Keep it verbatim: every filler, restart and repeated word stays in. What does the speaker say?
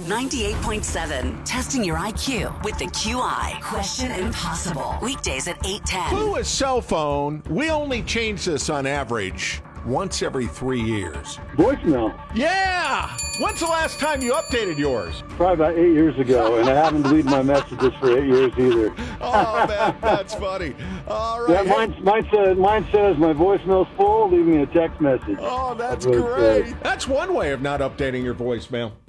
ninety-eight point seven. Testing your I Q with the Q I Question Impossible. Weekdays at eight ten. Clue is cell phone. We only change this on average once every three years. Voicemail. Yeah! When's the last time you updated yours? Probably about eight years ago, and I haven't deleted my messages for eight years either. Oh, man, that's funny. All right. Yeah, mine, mine, says, mine says my voicemail's full, leave me a text message. Oh, that's, that's great. That's one way of not updating your voicemail.